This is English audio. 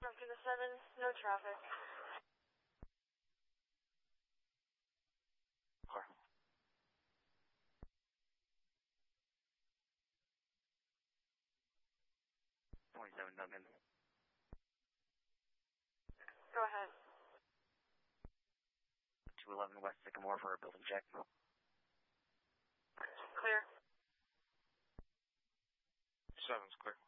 confirm to the 7, no traffic. Clear. 27 Duncan. Go ahead. 211 West Sycamore for a building check. Clear. 7's clear.